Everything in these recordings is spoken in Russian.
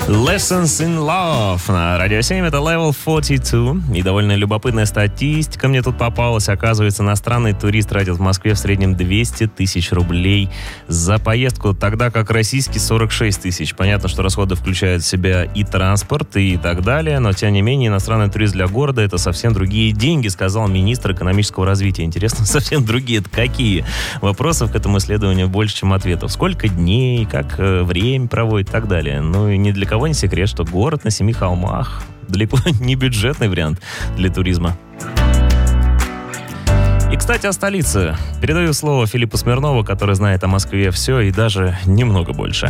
Lessons in Love на Радио 7. Это Level 42. И довольно любопытная статистика мне тут попалась. Оказывается, иностранный турист тратит в Москве в среднем 200 тысяч рублей за поездку, тогда как российский 46 тысяч. Понятно, что расходы включают в себя и транспорт, и так далее, но, тем не менее, иностранный турист для города — это совсем другие деньги, сказал министр экономического развития. Интересно, совсем другие — это какие? Вопросов к этому исследованию больше, чем ответов. Сколько дней, как время проводит и так далее. Ну и ни для кого не секрет, что город на 7 холмах далеко не бюджетный вариант для туризма. И, кстати, о столице. Передаю слово Филиппу Смирнову, который знает о Москве все и даже немного больше.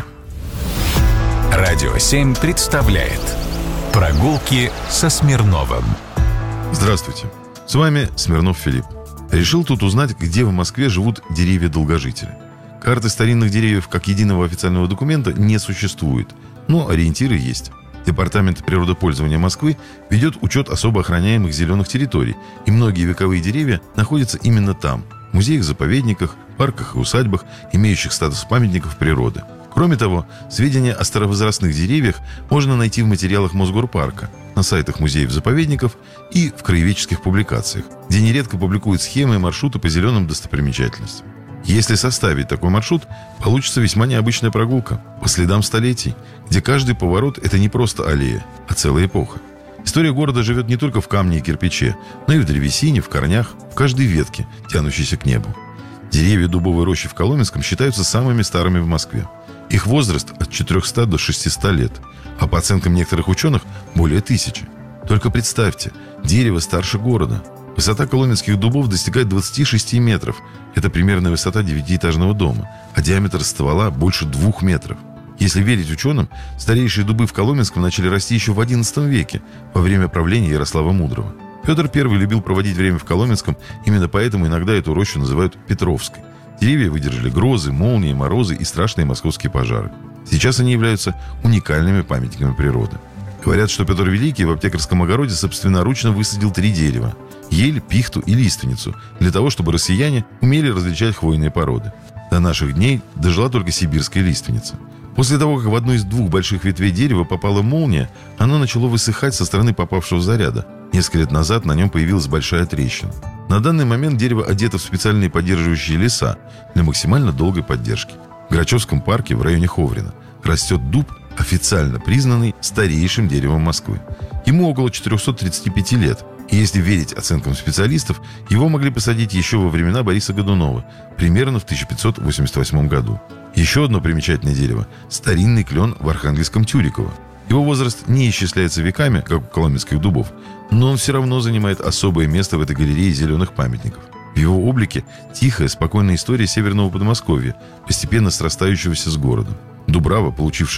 Радио 7 представляет «Прогулки со Смирновым». Здравствуйте, с вами Смирнов Филипп. Решил тут узнать, где в Москве живут деревья-долгожители. Карты старинных деревьев как единого официального документа не существует, но ориентиры есть. Департамент природопользования Москвы ведет учет особо охраняемых зеленых территорий, и многие вековые деревья находятся именно там – в музеях-заповедниках, парках и усадьбах, имеющих статус памятников природы. Кроме того, сведения о старовозрастных деревьях можно найти в материалах Мосгорпарка, на сайтах музеев-заповедников и в краеведческих публикациях, где нередко публикуют схемы и маршруты по зеленым достопримечательностям. Если составить такой маршрут, получится весьма необычная прогулка по следам столетий, где каждый поворот – это не просто аллея, а целая эпоха. История города живет не только в камне и кирпиче, но и в древесине, в корнях, в каждой ветке, тянущейся к небу. Деревья дубовой рощи в Коломенском считаются самыми старыми в Москве. Их возраст от 400 до 600 лет, а по оценкам некоторых ученых – более 1000. Только представьте, дерево старше города. Высота коломенских дубов достигает 26 метров. Это примерно высота 9-этажного дома, а диаметр ствола больше 2 метров. Если верить ученым, старейшие дубы в Коломенском начали расти еще в XI веке, во время правления Ярослава Мудрого. Петр I любил проводить время в Коломенском, именно поэтому иногда эту рощу называют Петровской. Деревья выдержали грозы, молнии, морозы и страшные московские пожары. Сейчас они являются уникальными памятниками природы. Говорят, что Петр Великий в Аптекарском огороде собственноручно высадил 3 дерева – ель, пихту и лиственницу, для того, чтобы россияне умели различать хвойные породы. До наших дней дожила только сибирская лиственница. После того, как в одну из 2 больших ветвей дерева попала молния, оно начало высыхать со стороны попавшего заряда. Несколько лет назад на нем появилась большая трещина. На данный момент дерево одето в специальные поддерживающие леса для максимально долгой поддержки. В Грачевском парке в районе Ховрина растет дуб, официально признанный старейшим деревом Москвы. Ему около 435 лет. И если верить оценкам специалистов, его могли посадить еще во времена Бориса Годунова, примерно в 1588 году. Еще одно примечательное дерево – старинный клен в Архангельском Тюриково. Его возраст не исчисляется веками, как у коломенских дубов, но он все равно занимает особое место в этой галерее зеленых памятников. В его облике тихая, спокойная история северного Подмосковья, постепенно срастающегося с городом. Дубрава, получившая